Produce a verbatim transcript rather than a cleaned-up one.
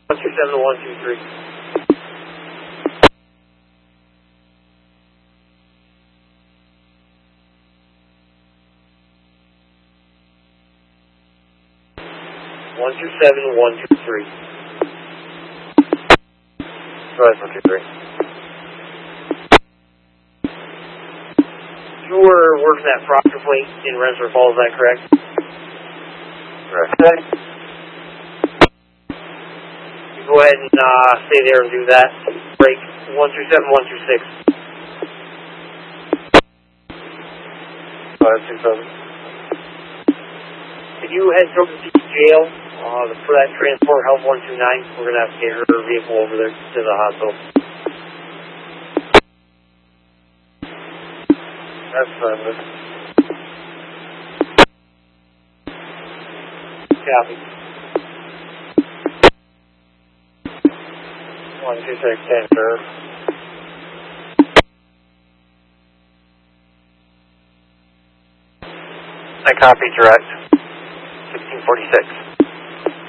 one two seven one two three. one two seven one two three. Go ahead, one two three. You were working at Proctor Point in Rensselaer Falls, is that correct? Correct. Okay. You go ahead and uh, stay there and do that. Break one two seven one two six. five two seven. If you head towards the jail uh, for that transport, Health one two nine, we're going to have to get her vehicle over there to the hospital. That's fine, man. Copy. one two six ten, sir. I copy direct. sixteen forty-six.